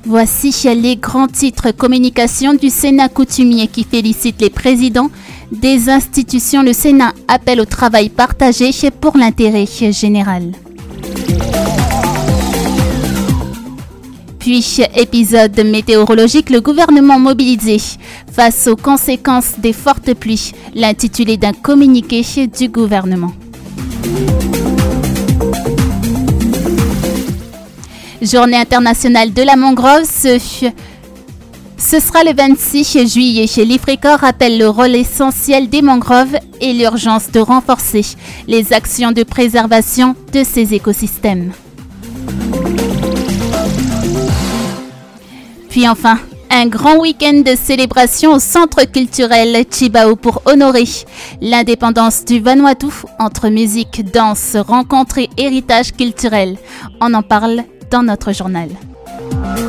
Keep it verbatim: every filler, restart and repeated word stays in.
Voici les grands titres communication du Sénat coutumier qui félicite les présidents des institutions. Le Sénat appelle au travail partagé pour l'intérêt général. Puis, épisode météorologique, le gouvernement mobilisé face aux conséquences des fortes pluies, l'intitulé d'un communiqué du gouvernement. Journée internationale de la mangrove, ce, ce sera le vingt-six juillet. L'Ifrécor rappelle le rôle essentiel des mangroves et l'urgence de renforcer les actions de préservation de ces écosystèmes. Puis enfin, un grand week-end de célébration au centre culturel Tshibao pour honorer l'indépendance du Vanuatu entre musique, danse, rencontres et héritage culturel. On en parle dans notre journal.